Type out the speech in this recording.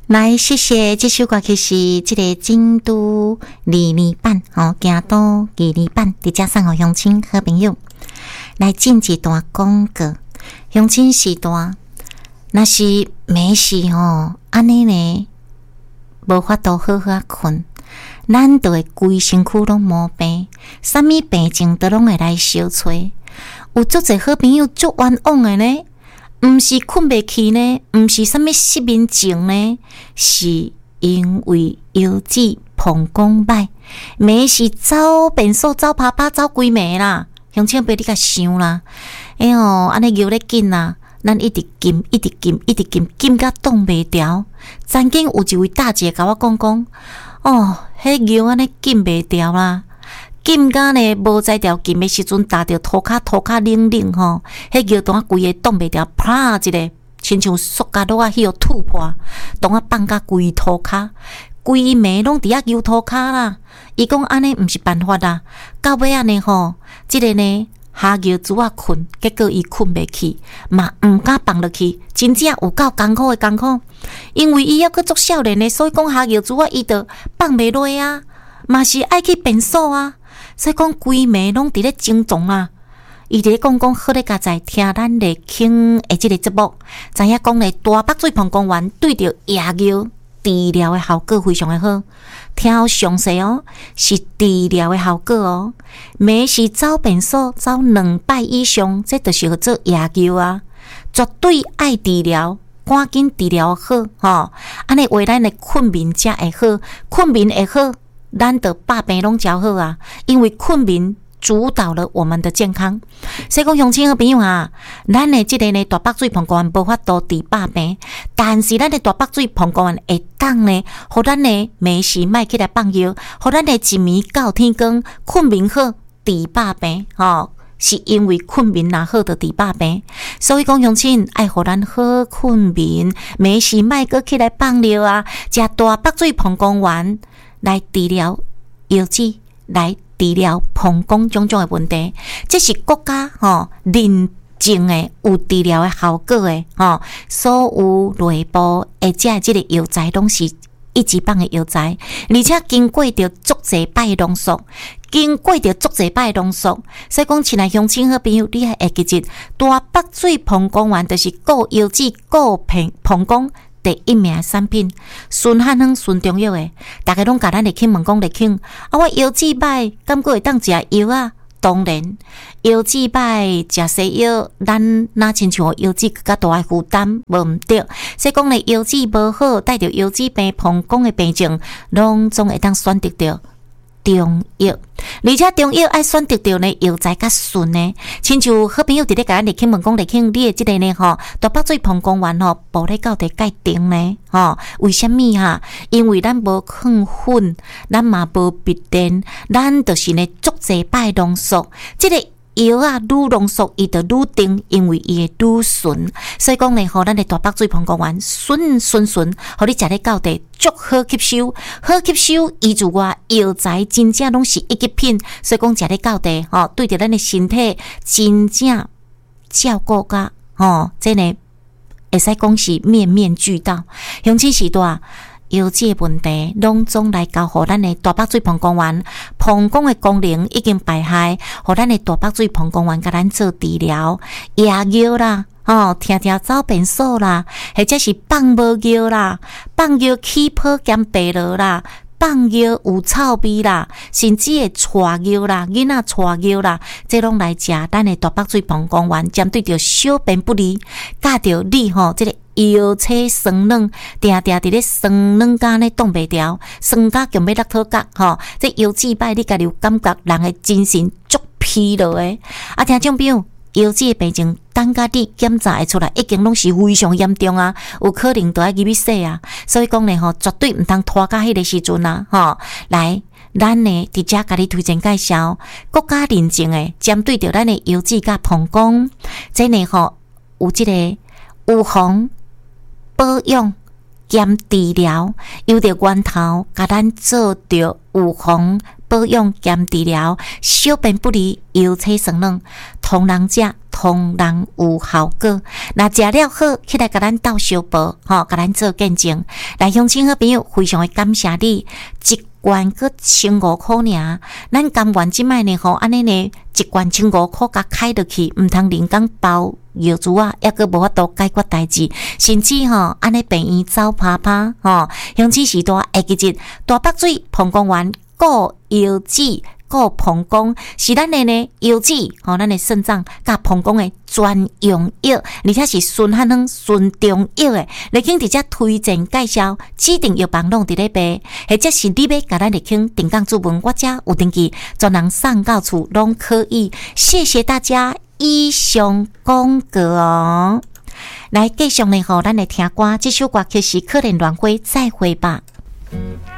来，谢谢这首歌曲是这个京都2年版京都2年版，伫遮送互乡亲好朋友。来进一段广告，乡亲时段，若是没事安尼呢，无法度好好困，咱就会规身躯拢毛病，啥物病症都拢会来相找。有足侪好朋友足冤枉的呢。毋是困袂去呢，毋是啥物失眠症呢，是因为腰子膀胱歹，每是走便所、走啪啪、走规暝啦。乡亲别你甲想啦，安尼腰咧紧啦，咱一直禁，一直禁，一直禁，禁甲挡袂牢。曾经有一位大姐甲我讲，迄腰安尼禁袂牢啦。禁甲呢，无在条禁的时阵，打着涂骹冷冷吼，迄腰段规个挡袂牢，啪一个，亲像塑胶袋迄个吐破，当我放甲规涂骹，规暝拢伫遐摇涂骹啦。伊讲安尼毋是办法啦，到尾安尼吼，即个呢下摇珠仔困，结果伊困袂去，嘛毋敢放落去，真正有够艰苦的艰苦。因为伊还阁足少年的，所以讲下摇珠仔伊就放袂落啊，嘛是爱去便所啊。所以讲规暝拢伫咧症状啊，伊伫咧讲好咧加在听咱咧听的即个节目，知影讲咧大北水膀胱炎对着牙药治疗的效果非常的好。听好详细是治疗的效果每时走便所走2摆以上，这就是叫做牙药啊，绝对爱治疗。赶紧治疗好安尼为咱的困眠才会好，困眠会好。咱的百病拢较好啊，因为困眠主导了我们的健康。所以讲乡亲好朋友咱的这个呢大北水膀胱炎无法度治百病，但是咱的大北水膀胱炎会当呢，互咱呢没时莫起来放药，互咱的一暝到天光，困眠好治百病是因为困眠若好就治百病。所以讲乡亲爱互咱好困眠，没时莫阁起来放药啊，食大北水膀胱炎来治疗腰子，来治疗膀胱种种的问题，这是国家认证的有治疗的效果的所有内部而且这个药材拢是一级棒的药材，而且经过着足侪摆浓缩，所以讲亲爱乡亲好朋友，你还会记住大北水膀胱炎就是顾腰子、顾膀胱第一名的产品，纯汉方、纯中药的，大家拢甲咱来请问讲来请我腰子歹，敢过会当食药啊？当然，腰子歹食西药，咱哪亲像腰子较大的负担，无毋对。所以讲咧，腰子无好，带着腰子病、膀胱的病症，拢总会当选择着中药，而且中药爱选择着呢药材较顺呢。亲像好朋友伫咧甲咱嚟请问讲嚟请你的即个呢大北水膀胱炎补咧到底界定呢为虾米因为咱无抗粉，咱嘛无必然，咱就是呢足侪摆浓缩，即个药愈浓缩伊就愈定，因为伊会愈顺。所以讲呢咱的大北水膀胱炎顺，互你食咧到底足好吸收，依住我药材真正拢是一级品，所以讲食咧到底对着咱的身体真正照顾甲这呢会使讲是面面俱到。乡亲时代腰子的问题，拢总来交互咱的大北水膀胱炎，膀胱的功能已经败害，互咱的大北水膀胱炎甲咱做治疗，牙药啦，听走便所啦，或者是放无药啦，放药起泡减白落啦。放药有臭味啦，甚至会带药啦，囡仔带药啦，这拢来食咱的大北水膀胱炎，针对着小便不利，教着你这个腰车酸软，定伫咧酸软甲呢挡袂牢，酸甲强要落土角这腰子歹，你家己有感觉人的精神足疲劳的。听众朋友，腰子的病症，等甲你检查会出来，已经拢是非常严重啊，有可能都要入去洗啊。所以讲呢绝对毋通拖到迄个时阵啊来，咱呢伫遮甲你推荐介绍国家认证的，针对着咱的腰子甲膀胱，这呢有即个预防、保养兼治疗，由着源头甲咱做着预防、保养兼治疗，小便不利、腰车酸软，同人食同人有效果。那食了好，起来甲咱斗相报，甲咱做见证。来，乡亲好朋友，非常的感谢你，一罐个1500块尔，咱甘愿即摆呢安尼呢，一罐1500块甲开落去，毋通人工包药珠啊，抑个无法度解决代志，甚至安尼病院走拍拍乡亲时代下几日大北水膀胱丸顾腰子。顾膀胱是咱的呢腰子，咱的肾脏甲膀胱的专用药，而且是纯汉方、纯中药的。立经直接推荐介绍，指定药房拢伫咧卖，或者是你要甲咱立经定岗主文，我遮有登记，专人送到厝拢可以。谢谢大家，以上广告哦。来继续呢，咱来听歌，这首歌曲是可怜乱飞，再会吧。